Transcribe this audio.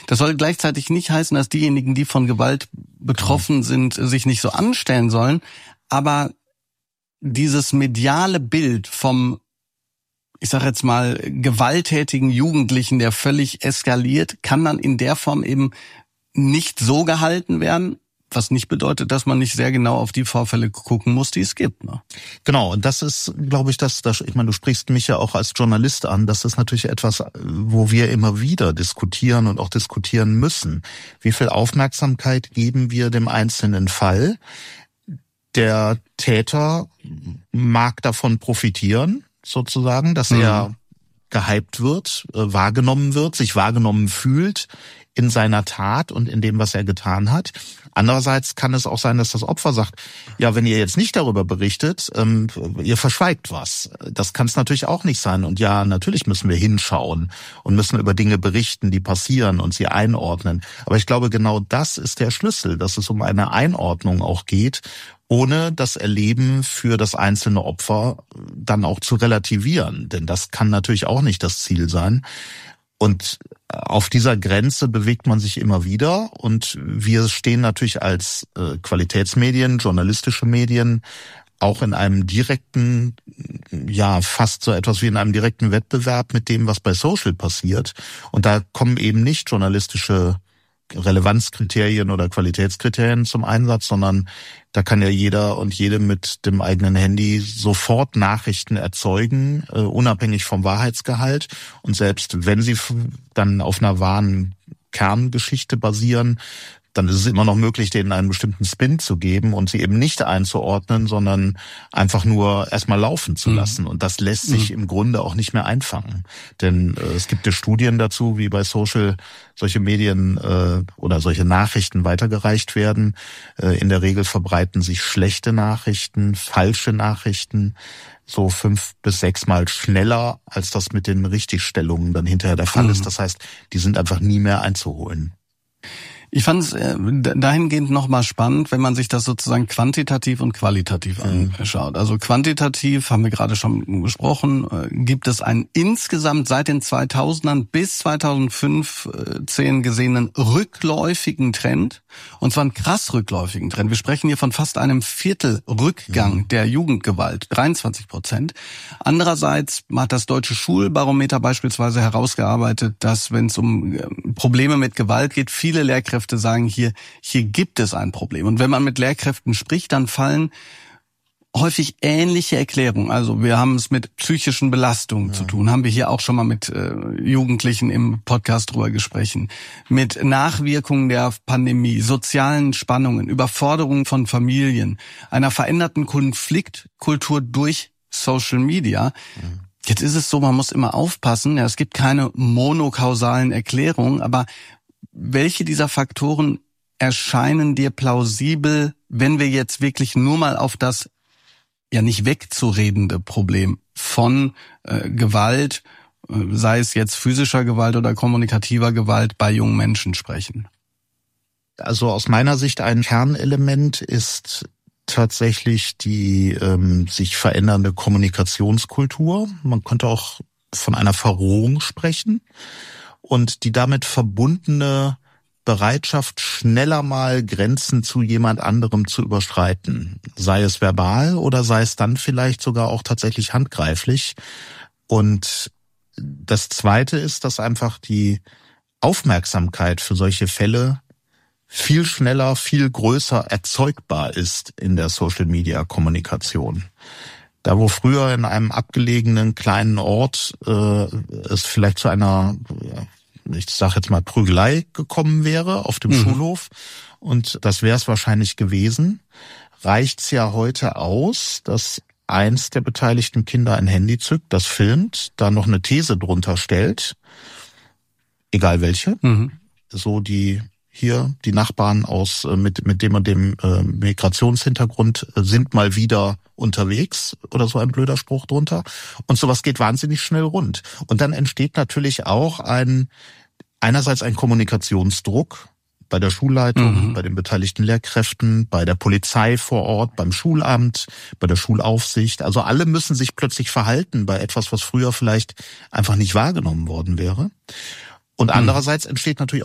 Das soll gleichzeitig nicht heißen, dass diejenigen, die von Gewalt betroffen sind, sich nicht so anstellen sollen. Aber dieses mediale Bild vom, ich sage jetzt mal, gewalttätigen Jugendlichen, der völlig eskaliert, kann dann in der Form eben nicht so gehalten werden, was nicht bedeutet, dass man nicht sehr genau auf die Vorfälle gucken muss, die es gibt. Ne? Genau, und das ist, glaube ich, ich meine, du sprichst mich ja auch als Journalist an, das ist natürlich etwas, wo wir immer wieder diskutieren und auch diskutieren müssen. Wie viel Aufmerksamkeit geben wir dem einzelnen Fall? Der Täter mag davon profitieren, sozusagen, dass er gehypt wird, wahrgenommen wird, sich wahrgenommen fühlt in seiner Tat und in dem, was er getan hat. Andererseits kann es auch sein, dass das Opfer sagt, ja, wenn ihr jetzt nicht darüber berichtet, ihr verschweigt was. Das kann es natürlich auch nicht sein. Und ja, natürlich müssen wir hinschauen und müssen über Dinge berichten, die passieren und sie einordnen. Aber ich glaube, genau das ist der Schlüssel, dass es um eine Einordnung auch geht, ohne das Erleben für das einzelne Opfer dann auch zu relativieren. Denn das kann natürlich auch nicht das Ziel sein. Und auf dieser Grenze bewegt man sich immer wieder. Und wir stehen natürlich als Qualitätsmedien, journalistische Medien, auch in einem direkten, ja, fast so etwas wie in einem direkten Wettbewerb mit dem, was bei Social passiert. Und da kommen eben nicht journalistische Relevanzkriterien oder Qualitätskriterien zum Einsatz, sondern da kann ja jeder und jede mit dem eigenen Handy sofort Nachrichten erzeugen, unabhängig vom Wahrheitsgehalt. Und selbst wenn sie dann auf einer wahren Kerngeschichte basieren, dann ist es immer noch möglich, denen einen bestimmten Spin zu geben und sie eben nicht einzuordnen, sondern einfach nur erstmal laufen zu lassen. Und das lässt sich im Grunde auch nicht mehr einfangen. Denn es gibt ja Studien dazu, wie bei Social solche Medien oder solche Nachrichten weitergereicht werden. In der Regel verbreiten sich schlechte Nachrichten, falsche Nachrichten so 5 bis 6 Mal schneller, als das mit den Richtigstellungen dann hinterher der Fall ist. Das heißt, die sind einfach nie mehr einzuholen. Ich fand es dahingehend nochmal spannend, wenn man sich das sozusagen quantitativ und qualitativ anschaut. Also quantitativ, haben wir gerade schon besprochen, gibt es einen insgesamt seit den 2000ern bis 2015 gesehenen rückläufigen Trend. Und zwar einen krass rückläufigen Trend. Wir sprechen hier von fast einem Viertel Rückgang der Jugendgewalt, 23%. Andererseits hat das Deutsche Schulbarometer beispielsweise herausgearbeitet, dass, wenn es um Probleme mit Gewalt geht, viele Lehrkräfte sagen, hier gibt es ein Problem. Und wenn man mit Lehrkräften spricht, dann fallen häufig ähnliche Erklärungen. Also wir haben es mit psychischen Belastungen zu tun. Haben wir hier auch schon mal mit Jugendlichen im Podcast drüber gesprochen. Mit Nachwirkungen der Pandemie, sozialen Spannungen, Überforderungen von Familien, einer veränderten Konfliktkultur durch Social Media. Jetzt ist es so, man muss immer aufpassen. Ja, es gibt keine monokausalen Erklärungen, aber welche dieser Faktoren erscheinen dir plausibel, wenn wir jetzt wirklich nur mal auf das ja nicht wegzuredende Problem von Gewalt, sei es jetzt physischer Gewalt oder kommunikativer Gewalt bei jungen Menschen sprechen? Also aus meiner Sicht ein Kernelement ist tatsächlich die sich verändernde Kommunikationskultur. Man könnte auch von einer Verrohung sprechen. Und die damit verbundene Bereitschaft, schneller mal Grenzen zu jemand anderem zu überschreiten. Sei es verbal oder sei es dann vielleicht sogar auch tatsächlich handgreiflich. Und das Zweite ist, dass einfach die Aufmerksamkeit für solche Fälle viel schneller, viel größer erzeugbar ist in der Social-Media-Kommunikation. Da wo früher in einem abgelegenen kleinen Ort es vielleicht zu einer, ich sage jetzt mal, Prügelei gekommen wäre auf dem Schulhof, und das wäre es wahrscheinlich gewesen, reicht's ja heute aus, dass eins der beteiligten Kinder ein Handy zückt, das filmt, da noch eine These drunter stellt, egal welche, so die Nachbarn mit dem und dem Migrationshintergrund sind mal wieder unterwegs oder so ein blöder Spruch drunter. Und sowas geht wahnsinnig schnell rund. Und dann entsteht natürlich auch einerseits ein Kommunikationsdruck bei der Schulleitung, bei den beteiligten Lehrkräften, bei der Polizei vor Ort, beim Schulamt, bei der Schulaufsicht. Also alle müssen sich plötzlich verhalten bei etwas, was früher vielleicht einfach nicht wahrgenommen worden wäre. Und andererseits entsteht natürlich